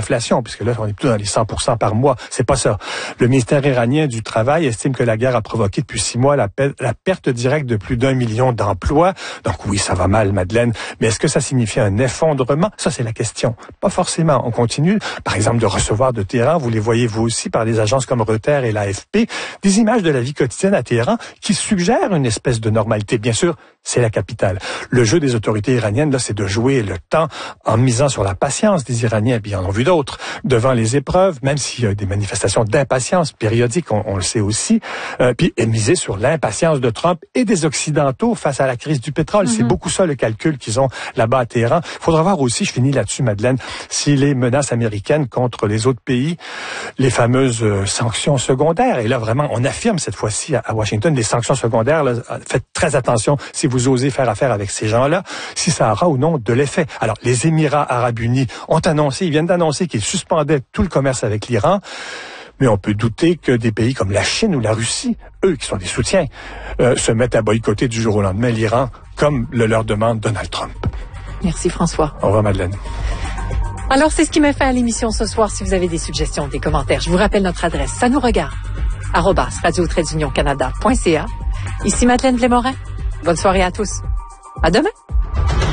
l'inflation, puisque là, on est plutôt dans les 100% par mois. C'est pas ça. Le ministère iranien du Travail estime que la guerre a provoqué depuis 6 mois la perte directe de plus d'1 million d'emplois. Donc oui, ça va mal, Madeleine. Mais est-ce que ça signifie un effondrement? Ça, c'est la question. Pas forcément. On continue, par exemple, de recevoir de Téhéran, vous les voyez vous aussi par des agences comme Reuters et l'AFP, des images de la vie quotidienne à Téhéran qui suggèrent une espèce de normalité. Bien sûr, c'est la capitale. Le jeu des autorités iraniennes, là, c'est de jouer le temps en misant sur la patience des Iraniens, puis ils en ont vu d'autres, devant les épreuves, même s'il y a des manifestations d'impatience périodiques, on le sait aussi, puis miser sur l'impatience de Trump et des Occidentaux face à la crise du pétrole. C'est beaucoup ça le calcul qu'ils ont là-bas à Téhéran. Il faudra voir aussi, je finis là-dessus, Madeleine, si les menaces américaines contre les autres pays, les fameuses sanctions secondaires, et là vraiment, on affirme cette fois-ci à Washington, les sanctions secondaires, là, faites très attention si vous osez faire affaire avec ces gens-là, si ça aura ou non de l'effet. Alors, les Émirats arabes unis ils viennent d'annoncer qu'ils suspendaient tout le commerce avec l'Iran, mais on peut douter que des pays comme la Chine ou la Russie, eux qui sont des soutiens, se mettent à boycotter du jour au lendemain l'Iran, comme le leur demande Donald Trump. Merci François. Au revoir Madeleine. Alors, c'est ce qui met fin à l'émission ce soir. Si vous avez des suggestions, des commentaires, je vous rappelle notre adresse. Ça nous regarde. @radio-canada.ca. Ici Madeleine Blais-Morin. Bonne soirée à tous. À demain.